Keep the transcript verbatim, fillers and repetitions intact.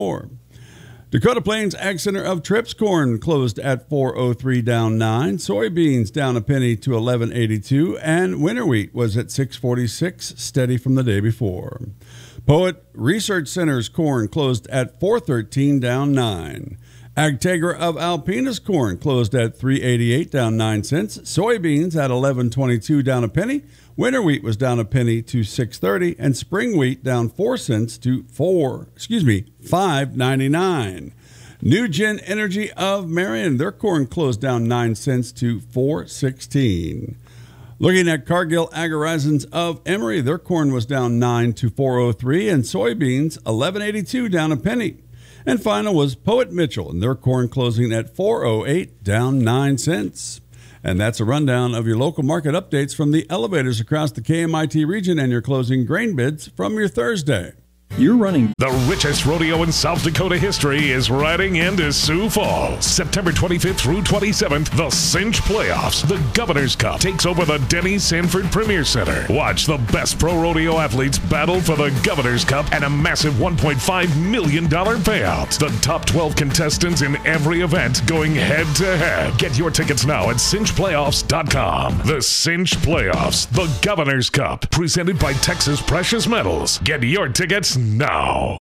Dakota Plains Ag Center of Trips corn closed at four oh three, down nine. Soybeans down a penny to eleven eighty-two, and winter wheat was at six forty-six, steady from the day before. Poet Research Center's corn closed at four thirteen, down nine. Agtegra of Alpena's corn closed at three eighty-eight, down nine cents. Soybeans at eleven twenty-two, down a penny. Winter wheat was down a penny to six thirty, and spring wheat down four cents to four, excuse me, five ninety-nine. NuGen Energy of Marion, their corn closed down nine cents to four sixteen. Looking at Cargill Ag-Horizons of Emory, their corn was down nine to four oh three, and soybeans eleven eighty-two, down a penny. And final was Poet Mitchell, and their corn closing at four oh eight, down nine cents. And that's a rundown of your local market updates from the elevators across the K M I T region and your closing grain bids from your Thursday. You're running. The richest rodeo in South Dakota history is riding into Sioux Falls. September twenty-fifth through twenty-seventh, the Cinch Playoffs. The Governor's Cup takes over the Denny Sanford Premier Center. Watch the best pro rodeo athletes battle for the Governor's Cup and a massive one point five million dollars payout. The top twelve contestants in every event going head to head. Get your tickets now at cinch playoffs dot com. The Cinch Playoffs, the Governor's Cup, presented by Texas Precious Metals. Get your tickets now.